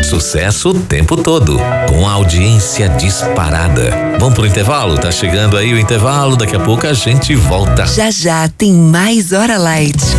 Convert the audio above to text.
Sucesso o tempo todo, com a audiência disparada. Vamos pro intervalo? Tá chegando aí o intervalo, daqui a pouco a gente volta. Já já tem mais Hora Light.